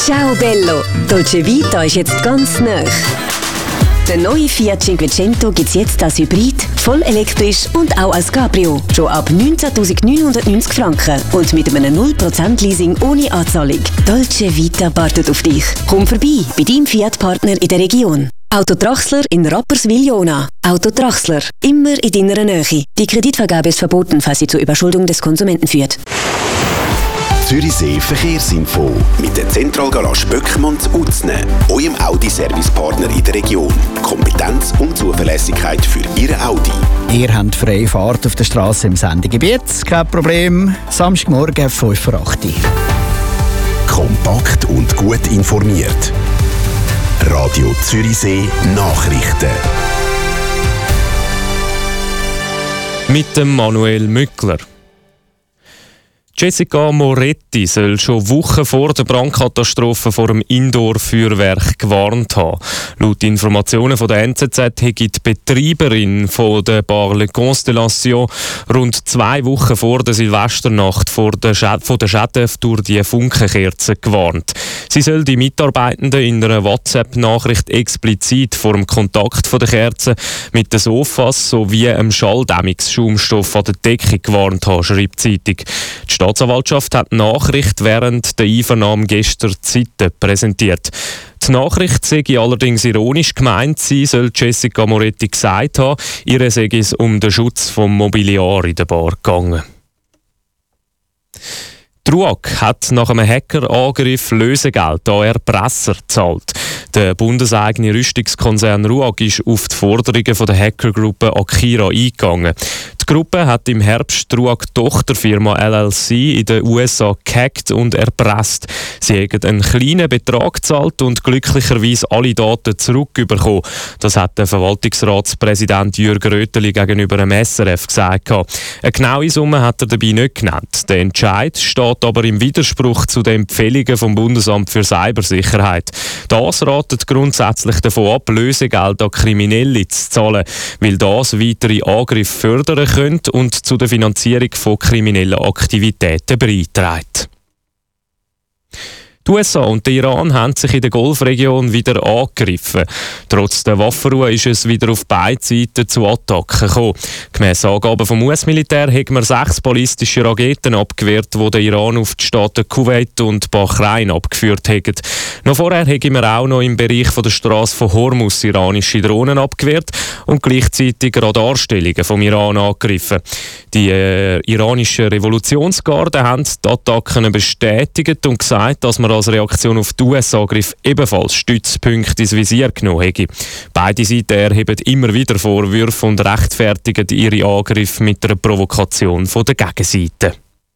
Ciao Bello, Dolce Vita ist jetzt ganz nah. Der neue Fiat Cinquecento gibt es jetzt als Hybrid, voll elektrisch und auch als Cabrio. Schon ab 19.990 Franken und mit einem 0% Leasing ohne Anzahlung. Dolce Vita wartet auf dich. Komm vorbei bei deinem Fiat-Partner in der Region. Auto Trachsler in Rapperswil-Jona. Auto Trachsler, immer in deiner Nähe. Die Kreditvergabe ist verboten, falls sie zur Überschuldung des Konsumenten führt. Zürichsee Verkehrsinfo mit der Zentralgarage Böckmann zu Utzne, eurem Audi-Servicepartner in der Region. Kompetenz und Zuverlässigkeit für Ihr Audi. Ihr habt freie Fahrt auf der Straße im Sendegebiet, kein Problem. Samstagmorgen 5:08 Uhr. Kompakt und gut informiert. Radio Zürichsee Nachrichten. Mit dem Manuel Mückler. Jessica Moretti soll schon Wochen vor der Brandkatastrophe vor dem Indoor-Feuerwerk gewarnt haben. Laut Informationen von der NZZ hat die Betreiberin von der Bar Le Constellation rund 2 Wochen vor der Silvesternacht von den Schäden durch die Funkenkerzen gewarnt. Sie soll die Mitarbeitenden in einer WhatsApp-Nachricht explizit vor dem Kontakt der Kerzen mit den Sofas sowie einem Schalldämmungsschaumstoff an der Decke gewarnt haben, schreibt die Zeitung. Die Staatsanwaltschaft hat die Nachricht während der Einvernahme gestern Zeiten präsentiert. Die Nachricht sei allerdings ironisch gemeint sein, soll Jessica Moretti gesagt haben. Ihr sei es um den Schutz vom Mobiliar in der Bar gegangen. Die RUAG hat nach einem Hackerangriff Lösegeld an Erpresser gezahlt. Der bundeseigene Rüstungskonzern RUAG ist auf die Forderungen von der Hackergruppe Akira eingegangen. Die Gruppe hat im Herbst die RUAG-Tochterfirma LLC in den USA gehackt und erpresst. Sie haben einen kleinen Betrag gezahlt und glücklicherweise alle Daten zurückbekommen. Das hat der Verwaltungsratspräsident Jürg Röteli gegenüber dem SRF gesagt. Eine genaue Summe hat er dabei nicht genannt. Der Entscheid steht aber im Widerspruch zu den Empfehlungen vom Bundesamt für Cybersicherheit. Das ratet grundsätzlich davon ab, Lösegeld an Kriminelle zu zahlen, weil das weitere Angriffe fördern könnte und zu der Finanzierung von kriminellen Aktivitäten beiträgt. Die USA und der Iran haben sich in der Golfregion wieder angegriffen. Trotz der Waffenruhe ist es wieder auf beiden Seiten zu Attacken gekommen. Gemäss Angaben vom US-Militär hat man 6 ballistische Raketen abgewehrt, die der Iran auf die Staaten Kuwait und Bahrain abgeführt hat. Noch vorher haben wir auch noch im Bereich der Straße von Hormuz iranische Drohnen abgewehrt und gleichzeitig Radarstellungen vom Iran angegriffen. Die iranischen Revolutionsgarden haben die Attacken bestätigt und gesagt, dass man als Reaktion auf die US-Angriff ebenfalls Stützpunkte ins Visier genommen hätte. Beide Seiten erheben immer wieder Vorwürfe und rechtfertigen ihre Angriffe mit einer Provokation von der Gegenseite.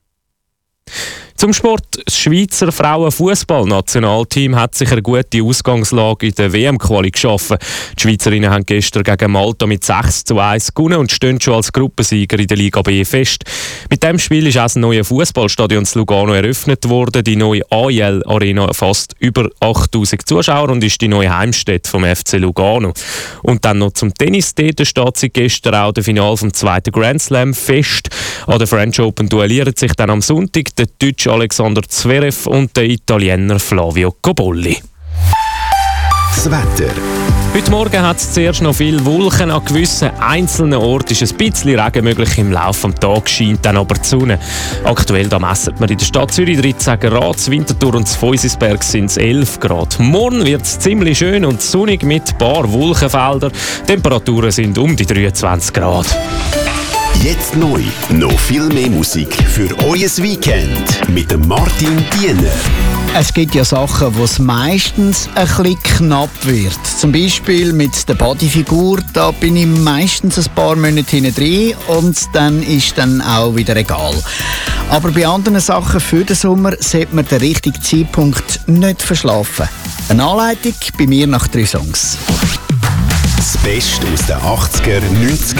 Zum Sport. Das Schweizer Frauenfußballnationalteam hat sich eine gute Ausgangslage in der WM-Quali geschaffen. Die Schweizerinnen haben gestern gegen Malta mit 6:1 gewonnen und stehen schon als Gruppensieger in der Liga B fest. Mit dem Spiel ist auch das neue Fußballstadion in Lugano eröffnet worden. Die neue AIL Arena erfasst über 8000 Zuschauer und ist die neue Heimstätte vom FC Lugano. Und dann noch zum Tennis. Dort steht seit gestern auch der Finale vom 2. Grand Slam fest. An der French Open duellieren sich dann am Sonntag der Deutsche Alexander Zverev und der Italiener Flavio Cobolli. Das Wetter. Heute Morgen hat es zuerst noch viele Wolken. An gewissen einzelnen Orten ist ein bisschen Regen möglich. Im Laufe des Tages scheint dann aber die Sonne. Aktuell da messen wir in der Stadt Zürich 13 Grad, Winterthur und Feusisberg sind es 11 Grad. Morgen wird es ziemlich schön und sonnig mit ein paar Wolkenfeldern. Die Temperaturen sind um die 23 Grad. Jetzt neu, noch viel mehr Musik für euer Weekend mit dem Martin Diener. Es gibt ja Sachen, wo es meistens ein bisschen knapp wird. Zum Beispiel mit der Bodyfigur, da bin ich meistens ein paar Monate hinten drin und dann ist dann auch wieder egal. Aber bei anderen Sachen für den Sommer sollte man den richtigen Zeitpunkt nicht verschlafen. Eine Anleitung bei mir nach 3 Songs. Das Beste aus den 80er, 90er